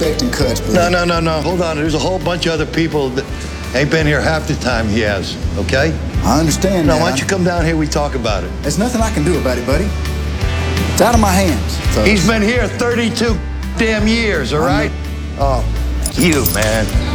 expecting cuts, but... No. Hold on. There's a whole bunch of other people that ain't been here half the time he has, okay? I understand Now, that. why don't you come down here, we talk about it. There's nothing I can do about it, buddy. It's out of my hands. So... He's been here 32 damn years, all right? Oh, you, man.